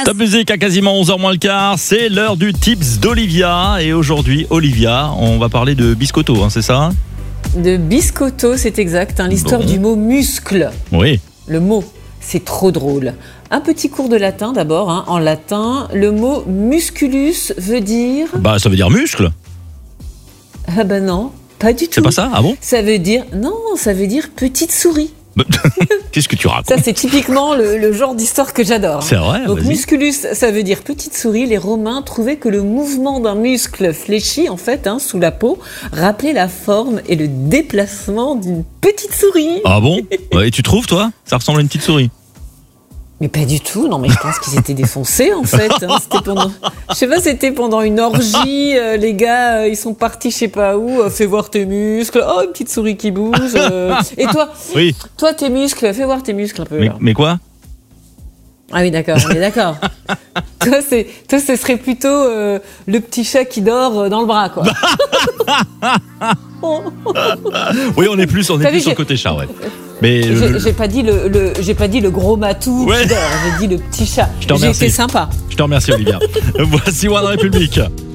Top musique à quasiment 11h moins le quart. C'est l'heure du tips d'Olivia. Et aujourd'hui, Olivia, on va parler de biscotto, c'est ça ? De biscotto, c'est exact. L'histoire du mot muscle. Oui. Le mot, c'est trop drôle. Un petit cours de latin d'abord. En latin, le mot musculus veut dire... Ça veut dire muscle. Ah non, pas du tout. C'est pas ça ? Ah bon ? Ça veut dire... Non, ça veut dire petite souris. Qu'est-ce que tu racontes ? Ça, c'est typiquement le genre d'histoire que j'adore. C'est vrai. Donc, vas-y. musculus, ça veut dire petite souris. Les Romains trouvaient que le mouvement d'un muscle fléchi, sous la peau, rappelait la forme et le déplacement d'une petite souris. Ah bon ? Et tu trouves, toi ? Ça ressemble à une petite souris ? Mais pas du tout, non, mais je pense qu'ils étaient défoncés, en fait. C'était pendant une orgie, les gars, ils sont partis je sais pas où, fais voir tes muscles, oh, une petite souris qui bouge. Et toi, Oui. Toi, tes muscles, fais voir tes muscles un peu. Mais quoi ? Ah oui, d'accord, on est d'accord. Toi, ce serait plutôt le petit chat qui dort dans le bras, quoi. Oui, on est plus sur le côté chat, ouais. Mais j'ai pas dit le gros matou qui dort, j'ai dit le petit chat. J'ai été sympa. Je te remercie, Olivia. Voici One République.